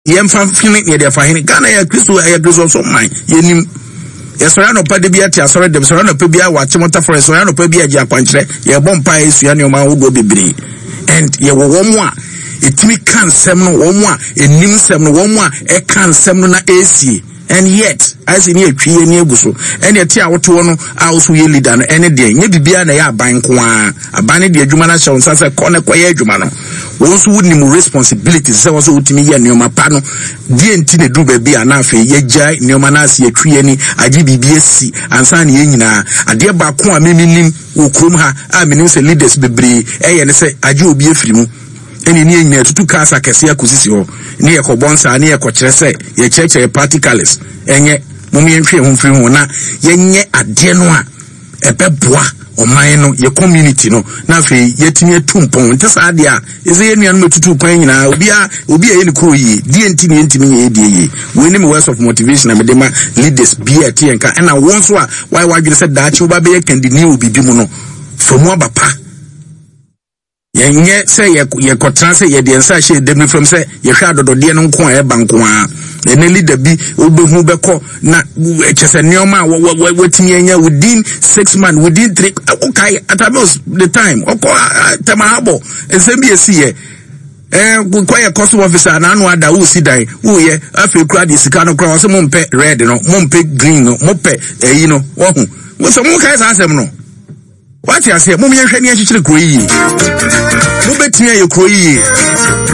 yemfa feeling ye dey fahini Ghana ya Kristo so man yenim yesora no pade bia ti asore dem sora no pa bia wa chemota forest sora no pa bia ji akwankyere ye bompa esua ne o ma wo go bebre and ye wo wo mo a etimi kan sem no wo mo a enim sem no wo mo a e kan sem no na AC and yet as in ye twie ni eguso and ye ti a woto no a wo so ye leader no ene de nye bibia na ya aban ko a aban de adwuma na hye wonsa se kone koye adwuma no wo so woni mu responsibility se wo so wotimi ye neoma pa no die nti ne du ba bia na afa ye gya neoma na ase ye twie ni agi bibia si ansa na ye nyina ade ba ko a meminim wo krom ha a menim se leaders bebre eye ne se agi obi afiri mu eni ni nyina tutu kasa kese akosisi ho ni ye kobonsa ni ye kokyere se ye cheche particles enye mumye nhwe ho mfiri ho na yenye ade no a ebeboa oman no ye community no na fe yetimi atumpon ntesa ade a eze ye nuan metutu kwan nyina obi a ye ne kro yi die ntimi ntimi ye die yi we ni words of motivation na medema leaders be at enka na won so a why wadwene se daachi oba be ye kandini obibi mu no from abapa yenye say ye kotra say ye de ensa hye dem from say ye hwa dodode no nko e banko a ene leader bi obehu beko na chese neoma wetimi anya within 6 months within 3 okay at about the time tamahabo ensembi esiye kwaya customer officer na anu ada wo si dan wo ye afi kura di sika no kura wo se mo mpe red no mo mpe green no mo pe eyi no wo hu wo se mo kai sa asem no what you say mo me hwe ni a chichire kro yi mo betimi aye kro yi